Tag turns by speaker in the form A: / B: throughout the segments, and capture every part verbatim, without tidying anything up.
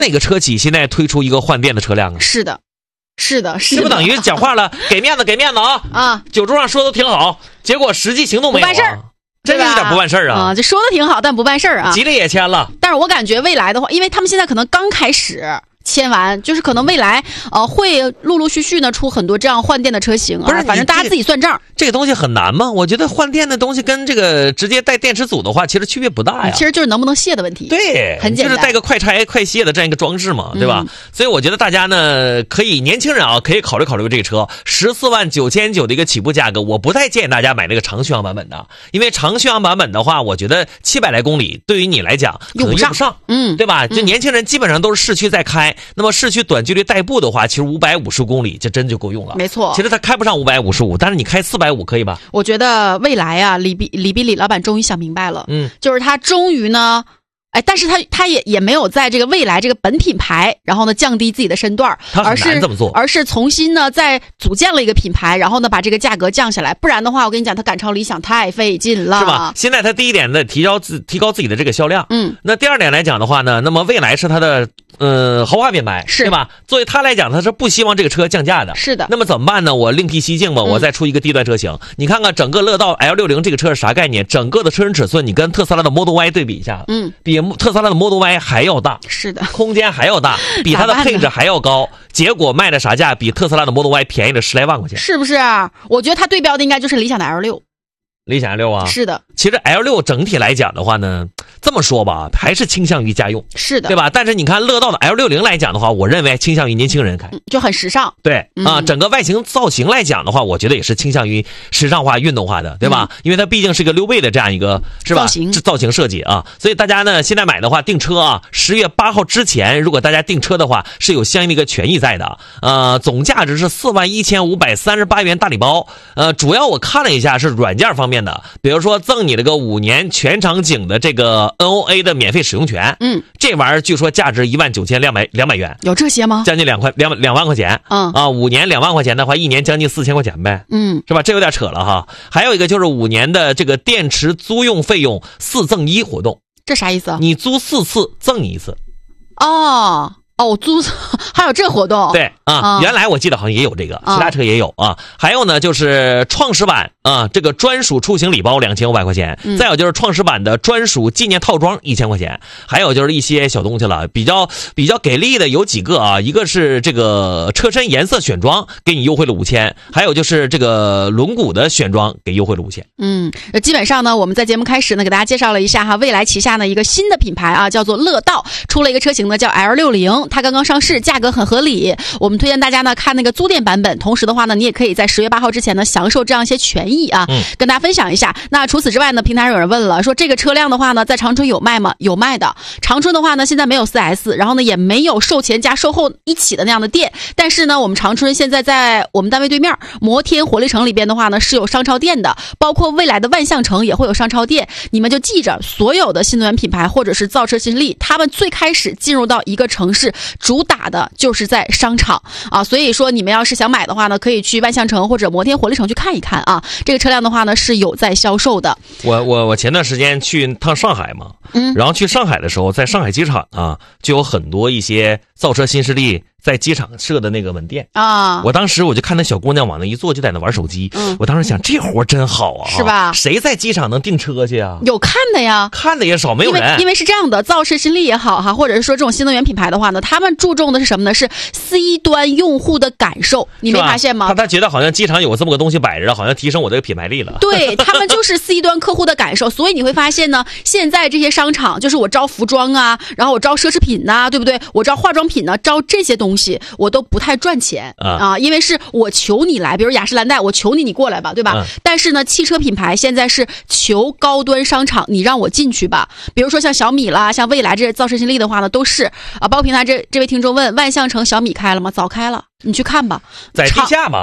A: 哪个车企现在推出一个换电的车辆啊？
B: 是的。是的，是的，
A: 这不等于讲话了，给面子，给面子啊！
B: 啊，
A: 酒桌上说的挺好，结果实际行动没有、啊，
B: 不办事儿，
A: 真是有点不办事儿啊！
B: 啊，这说的挺好，但不办事儿啊。
A: 吉利也签了，
B: 但是我感觉未来的话，因为他们现在可能刚开始签完，就是可能未来呃会陆陆续续呢出很多这样换电的车型啊。
A: 不是，
B: 反正大家自己算账。
A: 这个东西很难吗？我觉得换电的东西跟这个直接带电池组的话，其实区别不大呀。
B: 其实就是能不能卸的问题。
A: 对，
B: 很简单，
A: 就是带个快拆快卸的这样一个装置嘛，对吧？嗯、所以我觉得大家呢，可以年轻人啊，可以考虑考虑这个车，十四万九千九的一个起步价格，我不太建议大家买这个长续航版本的，因为长续航版本的话，我觉得七百来公里对于你来讲可能用不上，
B: 嗯，
A: 对吧？就年轻人基本上都是市区在开，嗯、那么市区短距离代步的话，其实五百五十公里就真就够用了，
B: 没错。
A: 其实它开不上五百五十五，但是你开四百五可以吧？
B: 我觉得未来啊，李比李比李老板终于想明白了，
A: 嗯，
B: 就是他终于呢。哎，但是他他也也没有在这个未来这个本品牌，然后呢降低自己的身段，
A: 他很难这么做，
B: 而是重新呢再组建了一个品牌，然后呢把这个价格降下来。不然的话，我跟你讲，他赶超理想太费劲了，
A: 是吧？现在他第一点呢，提高自提高自己的这个销量，
B: 嗯，
A: 那第二点来讲的话呢，那么未来是他的呃豪华品牌，
B: 是
A: 对吧？作为他来讲，他是不希望这个车降价的，
B: 是的。
A: 那么怎么办呢？我另辟蹊径嘛，我再出一个低端车型。嗯、你看看整个乐道 L 六十 这个车是啥概念？整个的车身尺寸，你跟特斯拉的 Model Y 对比一下，
B: 嗯，
A: 比特斯拉的 Model Y 还要大，
B: 是的，
A: 空间还要大，比它的配置还要高，结果卖的啥价？比特斯拉的 Model Y 便宜了十来万块钱，
B: 是不是？我觉得它对标的应该就是理想的 L 六。
A: 理想 L 六啊，
B: 是的。
A: 其实 L 六整体来讲的话呢，这么说吧，还是倾向于家用，
B: 是的，
A: 对吧？但是你看乐道的 L 六十 来讲的话，我认为倾向于年轻人开，
B: 嗯、就很时尚。
A: 对、嗯、啊，整个外形造型来讲的话，我觉得也是倾向于时尚化、运动化的，对吧？嗯、因为它毕竟是一个溜背的这样一个是吧？
B: 造型
A: 造型设计啊，所以大家呢现在买的话，订车啊，十月八号之前，如果大家订车的话，是有相应的一个权益在的。呃，总价值是四万一千五百三十八元大礼包。呃，主要我看了一下是软件方面的，比如说。赠你这个五年全场景的这个 N O A 的免费使用权，
B: 嗯，
A: 这玩意儿据说价值一万九千两百两百元，
B: 有这些吗？
A: 将近两块两两万块钱，
B: 嗯
A: 啊，五年两万块钱的话，一年将近四千块钱呗，
B: 嗯，
A: 是吧？这有点扯了哈。还有一个就是五年的这个电池租用费用四赠一活动，
B: 这啥意思？
A: 你租四次赠你一次，
B: 哦。哦，租还有这活动？
A: 对啊、
B: 啊，
A: 原来我记得好像也有这个，其他车也有啊。还有呢，就是创始版啊，这个专属出行礼包两千五百块钱，
B: 嗯、
A: 再有就是创始版的专属纪念套装一千块钱，还有就是一些小东西了，比较比较给力的有几个啊，一个是这个车身颜色选装给你优惠了五千，还有就是这个轮毂的选装给优惠了五千。
B: 嗯，基本上呢，我们在节目开始呢，给大家介绍了一下哈，蔚来旗下呢一个新的品牌啊，叫做乐道，出了一个车型呢叫 L 六十。它刚刚上市，价格很合理。我们推荐大家呢看那个租店版本，同时的话呢，你也可以在十月八号之前呢享受这样一些权益啊，
A: 嗯、
B: 跟大家分享一下。那除此之外呢，平台上有人问了，说这个车辆的话呢，在长春有卖吗？有卖的。长春的话呢，现在没有 四 S， 然后呢也没有售前加售后一起的那样的店。但是呢，我们长春现在在我们单位对面摩天活力城里边的话呢，是有商超店的，包括未来的万象城也会有商超店。你们就记着，所有的新能源品牌或者是造车新势力，他们最开始进入到一个城市，主打的就是在商场啊，所以说你们要是想买的话呢，可以去万象城或者摩天活力城去看一看啊。这个车辆的话呢是有在销售的。
A: 我我我前段时间去趟上海嘛，
B: 嗯，
A: 然后去上海的时候，在上海机场啊，就有很多一些造车新势力在机场设的那个门店
B: 啊。
A: 我当时我就看那小姑娘往那一坐，就在那玩手机。
B: 嗯，
A: 我当时想这活真好啊，
B: 是吧？
A: 谁在机场能订车去啊？
B: 有看的呀，
A: 看的也少，没有人。
B: 因为因为是这样的，造车新势力也好哈，或者是说这种新能源品牌的话呢，他们注重的是什么呢？是 C 端用户的感受，你没发现吗？
A: 他他觉得好像机场有这么个东西摆着，好像提升我这个品牌力了。
B: 对，他们就是 C 端客户的感受，所以你会发现呢，现在这些商场就是我招服装啊，然后我招奢侈品呐、啊，对不对？我招化妆品呢、啊，招这些东西我都不太赚钱啊, 啊，因为是我求你来，比如雅诗兰黛，我求你你过来吧，对吧？嗯、但是呢，汽车品牌现在是求高端商场，你让我进去吧。比如说像小米啦，像蔚来这些造车新势力的话呢，都是啊。包括平台这这位听众问，万象城小米开了吗？早开了，你去看吧。
A: 在地下吧。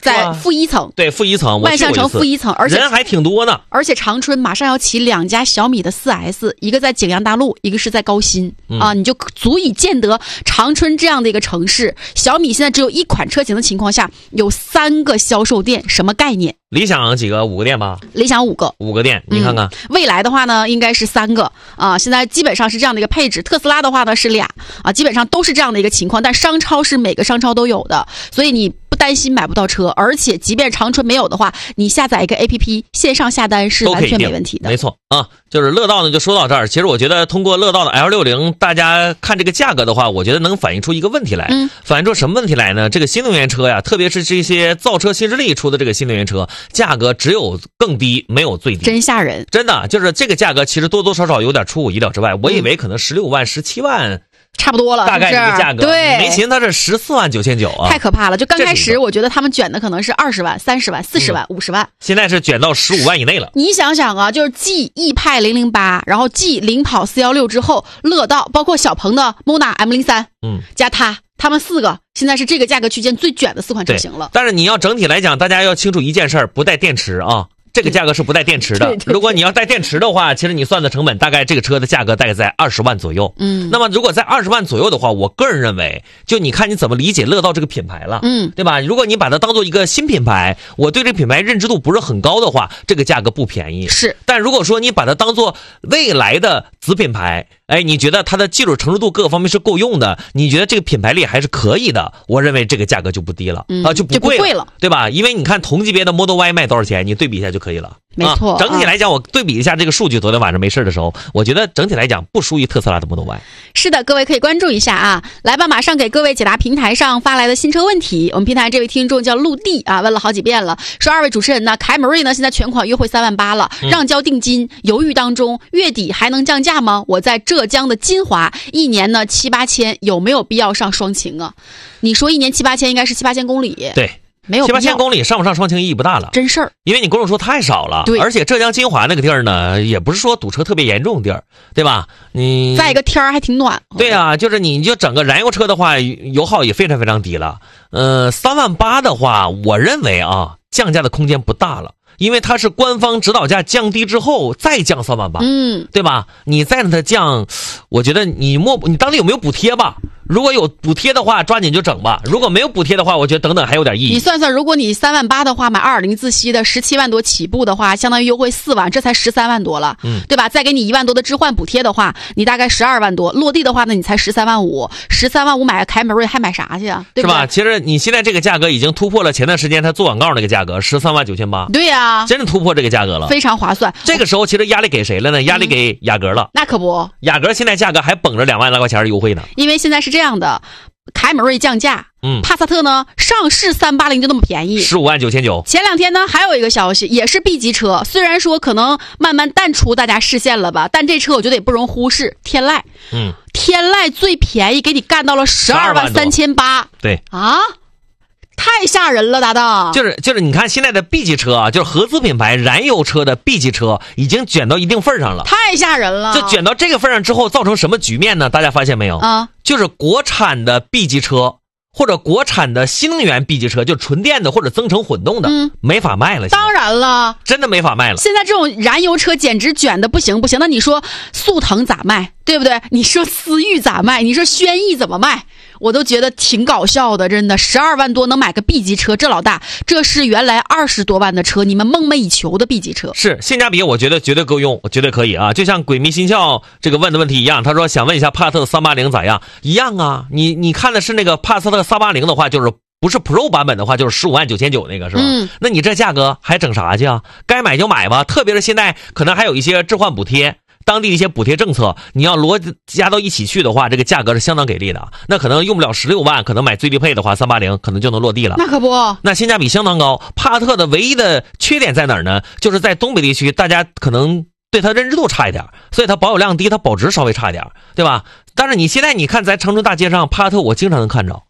B: 在负一层，
A: 对，负一层，
B: 万象城负一层，而且
A: 人还挺多呢。
B: 而且长春马上要起两家小米的 四 S， 一个在景阳大路，一个是在高新、嗯、啊，你就足以见得长春这样的一个城市，小米现在只有一款车型的情况下，有三个销售店，什么概念？
A: 理想几个？五个店吧。
B: 理想五个，
A: 五个店，你看看。嗯、
B: 未来的话呢，应该是三个啊。现在基本上是这样的一个配置。特斯拉的话呢是俩啊，基本上都是这样的一个情况。但商超是每个商超都有的，所以你不担心买不到车。而且即便长春没有的话，你下载一个 A P P 线上下单是完全没问题的。
A: 没错啊，就是乐道呢就说到这儿。其实我觉得通过乐道的 L 六十，大家看这个价格的话，我觉得能反映出一个问题来。嗯，反映出什么问题来呢？这个新能源车呀，特别是这些造车新势力出的这个新能源车，价格只有更低，没有最低，
B: 真吓人。
A: 真的就是这个价格，其实多多少少有点出乎我意料之外。我以为可能十六万、十七万。
B: 差不多了，
A: 大概这个价格，
B: 对，
A: 没寻思它是十四万九千九啊，
B: 太可怕了！就刚开始，我觉得他们卷的可能是二十万、三十万、四十万、五十万，
A: 现在是卷到十五万以内了。
B: 你想想啊，就是继逸派零零八，然后继领跑四一六之后，乐道包括小鹏的 Mona M 零三，嗯，加它，他们四个现在是这个价格区间最卷的四款车型了。
A: 但是你要整体来讲，大家要清楚一件事儿，不带电池啊。这个价格是不带电池的，如果你要带电池的话，其实你算的成本大概这个车的价格大概在二十万左右。嗯，那么如果在二十万左右的话，我个人认为，就你看你怎么理解乐道这个品牌了，嗯，对吧？如果你把它当做一个新品牌，我对这个品牌认知度不是很高的话，这个价格不便宜。
B: 是，
A: 但如果说你把它当做未来的子品牌，哎，你觉得它的技术成熟度各个方面是够用的，你觉得这个品牌力还是可以的，我认为这个价格就不低了，嗯、啊，就不贵了，
B: 就不贵了，
A: 对吧？因为你看同级别的 Model Y 卖多少钱，你对比一下就可以了。
B: 没错、
A: 啊，整体来讲，我对比一下这个数据，昨天晚上没事的时候，我觉得整体来讲不输于特斯拉的 Model Y。
B: 是的，各位可以关注一下啊。来吧，马上给各位解答平台上发来的新车问题。我们平台这位听众叫陆地啊，问了好几遍了，说二位主持人呢，凯美瑞呢现在全款优惠三万八了，让交定金，犹豫当中，月底还能降价吗？我在浙江的金华，一年呢七八千，有没有必要上双擎啊？你说一年七八千，应该是七八千公里。
A: 对。
B: 没有
A: 七八千公里上不上双擎意义不大了，
B: 真事儿。
A: 因为你公路数太少了，
B: 对，
A: 而且浙江金华那个地儿呢，也不是说堵车特别严重的地儿，对吧？你
B: 再一个天儿还挺暖。
A: 对啊，就是你就整个燃油车的话，油耗也非常非常低了。呃，三万八的话，我认为啊，降价的空间不大了。因为它是官方指导价降低之后再降三万八，嗯，对吧？你再让它降，我觉得你莫你当地有没有补贴吧？如果有补贴的话，抓紧就整吧；如果没有补贴的话，我觉得等等还有点意义。
B: 你算算，如果你三万八的话，买二点零自吸的十七万多起步的话，相当于优惠四万，这才十三万多了，嗯，对吧？再给你一万多的置换补贴的话，你大概十二万多，落地的话呢，你才十三万五，十三万五买个凯美瑞还买啥去啊？对吧？
A: 是吧？其实你现在这个价格已经突破了前段时间他做广告那个价格，十三万九千八。
B: 对呀、啊，
A: 真的突破这个价格了，
B: 非常划算。
A: 这个时候其实压力给谁了呢？压力给雅阁了。
B: 嗯、那可不，
A: 雅阁现在价格还绷着两万来块钱的优惠呢。
B: 因为现在是这样的。凯美瑞降价，嗯，帕萨特呢上市三八零就那么便宜，
A: 十五万九千九。
B: 前两天呢还有一个消息，也是 B 级车，虽然说可能慢慢淡出大家视线了吧，但这车我觉得也不容忽视。天籁，嗯，天籁最便宜给你干到了十二万三千八，
A: 对
B: 啊。太吓人了，搭档。
A: 就是就是，你看现在的 B 级车啊，就是合资品牌燃油车的 B 级车，已经卷到一定份上了。
B: 太吓人了！
A: 就卷到这个份上之后，造成什么局面呢？大家发现没有？啊，就是国产的 B 级车或者国产的新能源 B 级车，就纯电的或者增程混动的，嗯，没法卖了。
B: 当然了，
A: 真的没法卖了。
B: 现在这种燃油车简直卷的不行不行。那你说速腾咋卖？对不对？你说思域咋卖？你说轩逸怎么卖？我都觉得挺搞笑的，真的，十二万多能买个 B 级车，这老大，这是原来二十多万的车，你们梦寐以求的 B 级车，
A: 是性价比，我觉得绝对够用，我绝对可以啊！就像鬼迷心窍这个问的问题一样，他说想问一下帕萨特三八零咋样？一样啊，你你看的是那个帕萨特三八零的话，就是不是 Pro 版本的话，就是十五万九千九那个是吧？嗯，那你这价格还整啥去啊？该买就买吧，特别是现在可能还有一些置换补贴。当地的一些补贴政策，你要罗加到一起去的话，这个价格是相当给力的。那可能用不了十六万，可能买最低配的话，三八零可能就能落地了。
B: 那可不，
A: 那性价比相当高。帕萨特的唯一的缺点在哪儿呢？就是在东北地区，大家可能对它认知度差一点，所以它保有量低，它保值稍微差一点，对吧？但是你现在你看在长春大街上，帕萨特我经常能看着。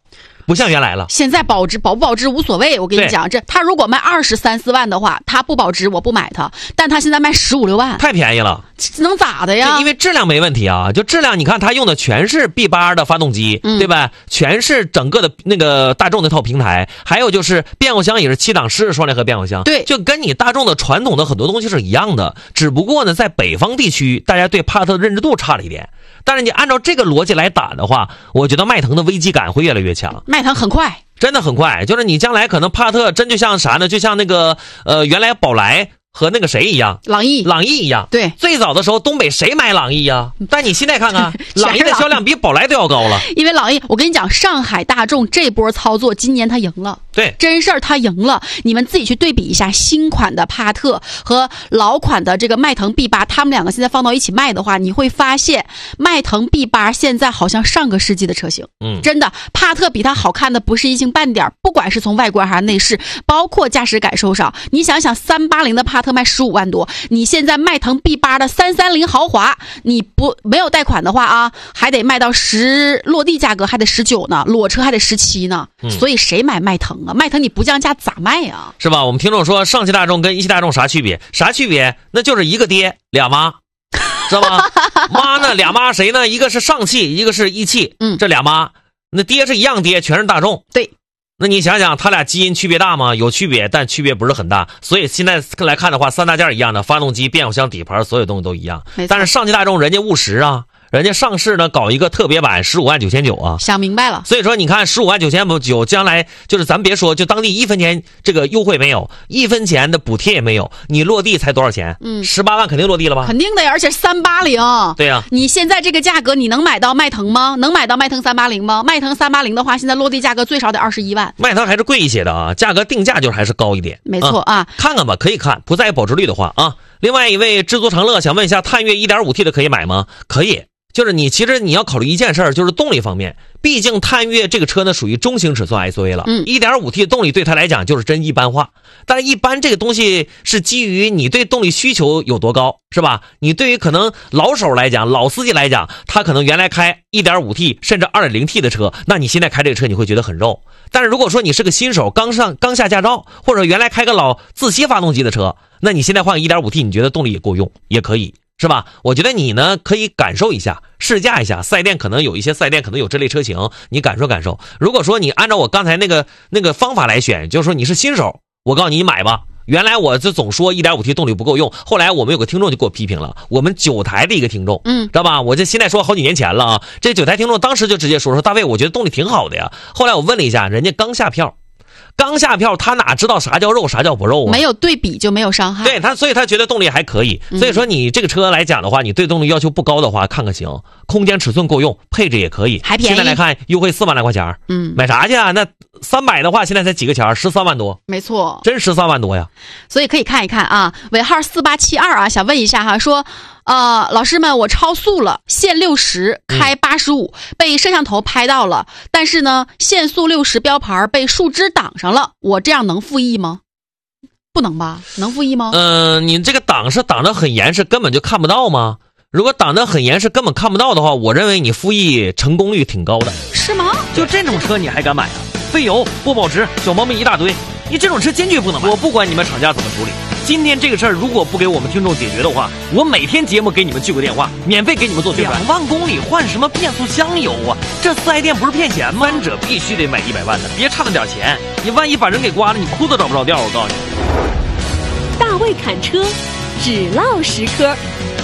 A: 不像原来了。
B: 现在保值保不保值无所谓，我跟你讲，这他如果卖二十三四万的话，他不保值我不买它，但他现在卖十五六万，
A: 太便宜了，
B: 能咋的呀？
A: 因为质量没问题啊，就质量你看他用的全是 B 八 的发动机，嗯、对吧？全是整个的那个大众那套平台，还有就是变速箱也是七档湿双离合变速箱，
B: 对，
A: 就跟你大众的传统的很多东西是一样的，只不过呢，在北方地区大家对帕特的认知度差了一点。但是你按照这个逻辑来打的话，我觉得迈腾的危机感会越来越强。
B: 迈腾很快，
A: 真的很快，就是你将来可能帕特真就像啥呢？就像那个呃，原来宝来和那个谁一样，
B: 朗逸，
A: 朗逸一样。
B: 对，
A: 最早的时候东北谁买朗逸呀？但你现在看看，朗逸的销量比宝来都要高了。
B: 因为朗逸，我跟你讲，上海大众这波操作，今年他赢了。
A: 对，
B: 真事儿他赢了。你们自己去对比一下新款的帕特和老款的这个迈腾 B 八，他们两个现在放到一起卖的话，你会发现迈腾 B 八现在好像上个世纪的车型。
A: 嗯，
B: 真的，帕特比它好看的不是一星半点，不管是从外观还是内饰，包括驾驶感受上。你想想，三八零的帕特卖十五万多，你现在迈腾 B 八 的三三零豪华，你不没有贷款的话啊，还得卖到十，落地价格还得十九呢，裸车还得十七呢。嗯、所以谁买迈腾啊？迈腾你不降价咋卖啊？
A: 是吧？我们听众说上汽大众跟一汽大众啥区别？啥区别？那就是一个爹俩妈，知道吗？妈呢俩妈谁呢？一个是上汽，一个是一汽，
B: 嗯，
A: 这俩妈，那爹是一样爹，全是大众。
B: 对。
A: 那你想想，他俩基因区别大吗？有区别，但区别不是很大。所以现在来看的话，三大件一样的，发动机、变速箱、底盘，所有东西都一样。但是上汽大众人家务实啊。人家上市呢，搞一个特别版十五万九千九啊，
B: 想明白了。
A: 所以说，你看十五万九千九，将来就是咱别说，就当地一分钱这个优惠没有，一分钱的补贴也没有，你落地才多少钱？嗯，十八万肯定落地了吧？
B: 肯定的呀，而且三八零。
A: 对呀、啊，
B: 你现在这个价格，你能买到迈腾吗？能买到迈腾三八零吗？迈腾三八零的话，现在落地价格最少得二十一万。
A: 迈腾还是贵一些的啊，价格定价就是还是高一点。
B: 没错啊，
A: 啊看看吧，可以看，不在意保值率的话啊。另外一位知足常乐想问一下，探岳 一点五 T 的可以买吗？可以。就是你其实你要考虑一件事儿，就是动力方面，毕竟探岳这个车呢属于中型尺寸 S U V 了，
B: 嗯
A: 一点五 T 的动力对它来讲就是真一般化。但是一般这个东西是基于你对动力需求有多高，是吧？你对于可能老手来讲，老司机来讲，他可能原来开 一点五 T 甚至 二点零 T 的车，那你现在开这个车你会觉得很肉。但是如果说你是个新手，刚上刚下驾照，或者原来开个老自吸发动机的车，那你现在换 一点五 T 你觉得动力也够用，也可以。是吧？我觉得你呢可以感受一下，试驾一下。四 S 店可能有一些四 S 店可能有这类车型，你感受感受。如果说你按照我刚才那个那个方法来选，就是说你是新手，我告诉你，你买吧。原来我就总说 一点五 T 动力不够用，后来我们有个听众就给我批评了，我们九台的一个听众，
B: 嗯，
A: 知道吧？我这现在说好几年前了啊，这九台听众当时就直接说说大卫，我觉得动力挺好的呀。后来我问了一下，人家刚下票。刚下票，他哪知道啥叫肉，啥叫不肉啊？
B: 没有对比就没有伤害。
A: 对他，所以他觉得动力还可以。所以说你这个车来讲的话，你对动力要求不高的话，看看行，空间尺寸够用，配置也可以，
B: 还便宜。
A: 现在来看优惠四万来块钱，
B: 嗯，
A: 买啥去啊？那三百的话，现在才几个钱，十三万多，
B: 没错，
A: 真十三万多呀。
B: 所以可以看一看啊，尾号四八七二啊，想问一下哈，说。呃，老师们，我超速了，限六十，开八十五，被摄像头拍到了，但是呢，限速六十标牌被树枝挡上了，我这样能复议吗？不能吧？能复议吗？
A: 嗯、呃，你这个挡是挡得很严，是根本就看不到吗？如果挡得很严，是根本看不到的话，我认为你复议成功率挺高的。
B: 是吗？
A: 就这种车你还敢买啊？费油、不保值、小毛病一大堆，你这种车坚决不能买。我不管你们厂家怎么处理。今天这个事儿如果不给我们听众解决的话，我每天节目给你们聚个电话，免费给你们做宣传。两万公里换什么变速箱油啊？这四 S 店不是骗钱吗？三者必须得买一百万的，别差那点钱，你万一把人给刮了，你哭都找不着调。我告诉你，
C: 大卫侃车，只唠实科。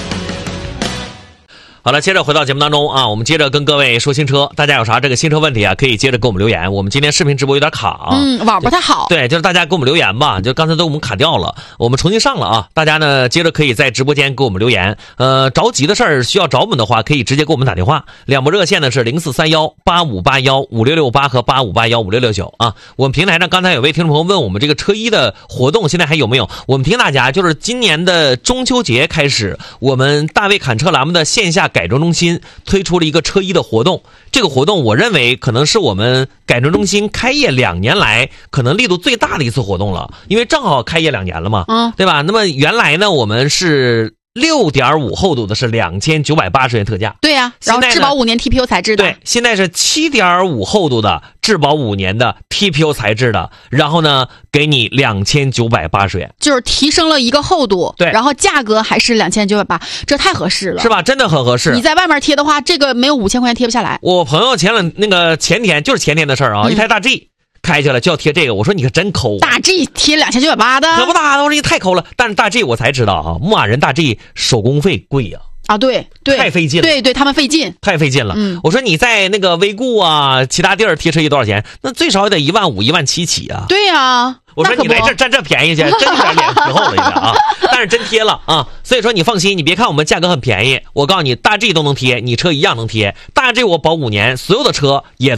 A: 好了，接着回到节目当中啊，我们接着跟各位说新车，大家有啥这个新车问题啊，可以接着给我们留言。我们今天视频直播有点卡啊，
B: 嗯，网不太好。
A: 对，就是大家给我们留言吧，就刚才都我们卡掉了，我们重新上了啊。大家呢接着可以在直播间给我们留言，呃，着急的事儿需要找我们的话，可以直接给我们打电话。两部热线呢是零四三幺八五八幺五六六八和八五八幺五六六九啊。我们平台上刚才有位听众朋友问我们这个车衣的活动现在还有没有？我们提醒大家，就是今年的中秋节开始，我们大卫侃车栏目的线下改装中心推出了一个车衣的活动，这个活动我认为可能是我们改装中心开业两年来可能力度最大的一次活动了，因为正好开业两年了嘛，
B: 嗯，
A: 对吧？那么原来呢，我们是六点五厚度的是两千九百八十元特价。
B: 对呀、啊，然后质保五年 T P U 材质的。
A: 对，现在是七点五厚度的质保五年的 T P U 材质的，然后呢给你两千九百八十元，
B: 就是提升了一个厚度。
A: 对，
B: 然后价格还是两千九百八，这太合适了，
A: 是吧？真的很合适。
B: 你在外面贴的话，这个没有五千块钱贴不下来。
A: 我朋友前两那个前天就是前天的事儿啊、嗯，一台大 G。开去了就要贴这个，我说你可真抠、啊。
B: 大 G 贴两千九百八的，
A: 可不大，我说你太抠了。但是大 G 我才知道啊，牧马人大 G 手工费贵呀、
B: 啊。啊，对对，
A: 太费劲了。
B: 对对，他们费劲，
A: 太费劲了。
B: 嗯，
A: 我说你在那个微固啊，其他地儿贴车衣多少钱？那最少也得一万五、一万七起啊。
B: 对呀、啊，
A: 我说你来这占这便宜去，真有点脸皮厚了一点啊。但是真贴了啊，所以说你放心，你别看我们价格很便宜，我告诉你，大 G 都能贴，你车一样能贴。大 G 我保五年，所有的车也